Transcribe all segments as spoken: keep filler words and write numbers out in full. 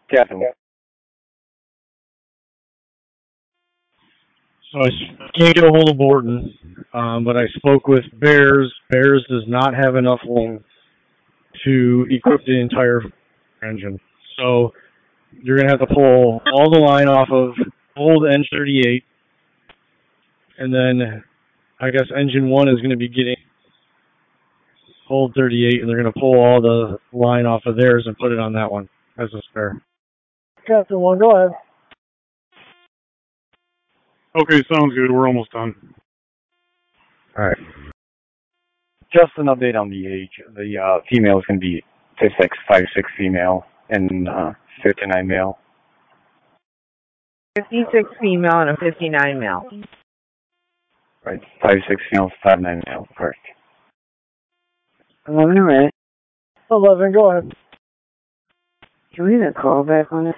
Captain. So I s- can't get a hold of Borton, um, but I spoke with Bears. Bears does not have enough room to equip the entire engine. So you're going to have to pull all the line off of old N thirty-eight, and then I guess engine one is going to be getting old thirty-eight, and they're going to pull all the line off of theirs and put it on that one as a spare. Captain one, go ahead. Okay, sounds good. We're almost done. All right. Just an update on the age. The uh, female is going to be fifty-six, five-six female, and uh, fifty-nine male. fifty-six female and a fifty-nine male. Right. five-six female, five-nine male. Correct. eleven, right? eleven, go ahead. Can we get a call back on it?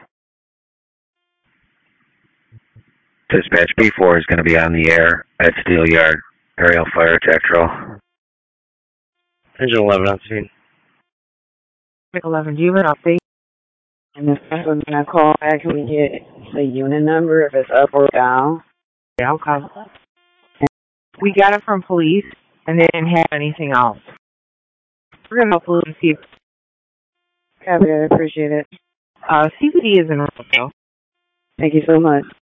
Dispatch B four is going to be on the air at Steel Yard. Aerial fire attack drill. Engine eleven on scene. eleven, do you have an update? And if we're going to call back, can we get the unit number, if it's up or down? Yeah, okay. We got it from police, and they didn't have anything else. We're going to upload and see if... Copy, I appreciate it. Uh, C P D is in Rockville. Thank you so much.